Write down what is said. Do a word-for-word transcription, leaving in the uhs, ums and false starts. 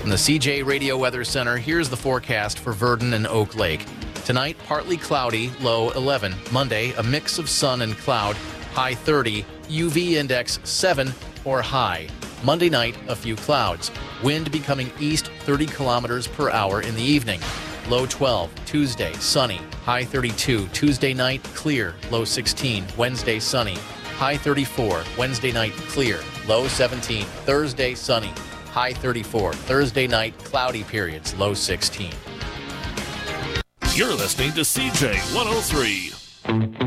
From the C J Radio Weather Center, here's the forecast for Verdon and Oak Lake. Tonight, partly cloudy, low eleven. Monday, a mix of sun and cloud, high thirty. U V index seven or high. Monday night, a few clouds. Wind becoming east thirty kilometers per hour in the evening. Low twelve. Tuesday, sunny, high thirty-two. Tuesday night, clear, low sixteen. Wednesday, sunny, high thirty-four. Wednesday night, clear, low seventeen. Thursday, sunny, high thirty-four. Thursday night, cloudy periods, low sixteen. You're listening to C J one oh three.